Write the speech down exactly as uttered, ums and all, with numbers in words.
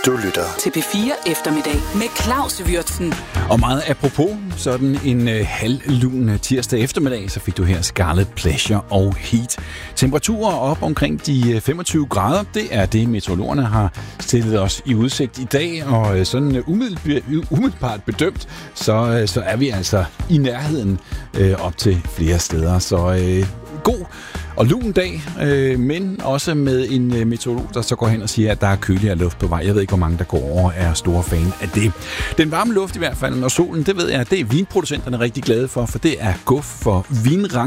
Du lytter til P fire Eftermiddag med Claus Würtzen. Og meget apropos sådan en øh, halvlun tirsdag eftermiddag, så fik du her Scarlet Pleasure og Heat. Temperaturer op omkring de femogtyve grader, det er det meteorologerne har stillet os i udsigt i dag. Og øh, sådan øh, umiddelbart, umiddelbart bedømt, så, øh, så er vi altså i nærheden øh, op til flere steder. Så øh, god og lun dag, øh, men også med en øh, meteorolog, der så går hen og siger, at der er køligere luft på vej. Jeg ved ikke, hvor mange der går over er store fan af det. Den varme luft i hvert fald, og solen, det ved jeg, det er vinproducenterne rigtig glade for, for det er guf for vinrang.